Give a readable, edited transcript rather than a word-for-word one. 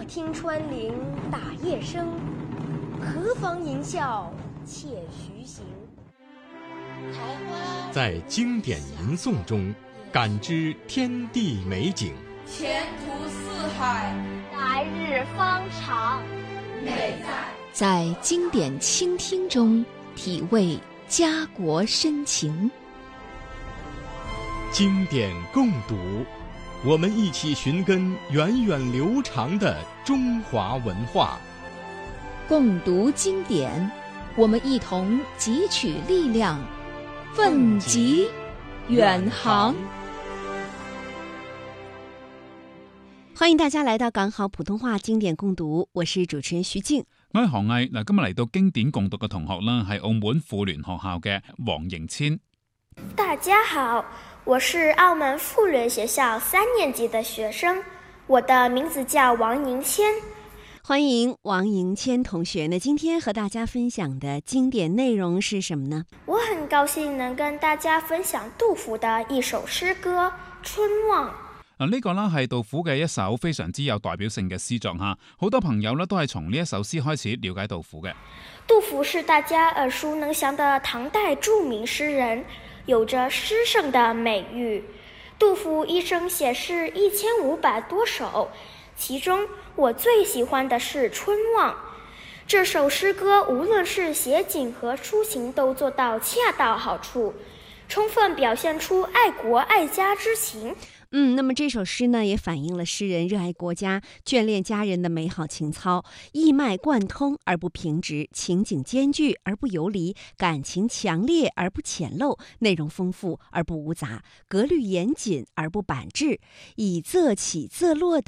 听穿林打叶声，何妨吟啸且徐行。 在经典吟诵中感知天地美景， 前途似海， 来日方长。 美在经典倾听中体味家国深情。 经典共读，我们一起寻根源远流长的中华文化。 共读经典，我们一同汲取力量，奋楫远航。 歡迎大家來到港好普通話經典共讀，我是主持人徐靜。 我係何毅。今日嚟到經典共讀嘅同學啦，係澳門婦聯學校嘅黃迎千。 大家好，我是澳門婦聯學校3年級的學生，我的名字叫王迎千。 歡迎王迎千同學呢，今天和大家分享的經典內容是什麼呢？ 我很高興能跟大家分享杜甫的一首詩歌《春望》。 呢個啦係杜甫嘅一首非常之有代表性嘅詩作吓，好多朋友呢都係從呢一首詩開始了解杜甫嘅。 杜甫是大家耳熟能詳的唐代著名詩人，有着詩聖的美譽。杜甫一生寫詩1500多首，其中我最喜歡的是《春望》。這首詩歌無論是寫景和抒情都做到恰到好處，充分表現出愛國愛家之情。 那麼這首詩呢，也反映了詩人熱愛國家、眷戀家人的美好情操，意脈貫通而不平直，情景兼具而不游離，感情強烈而不淺陋，內容豐富而不蕪雜，格律嚴謹而不板滯，以仄起仄落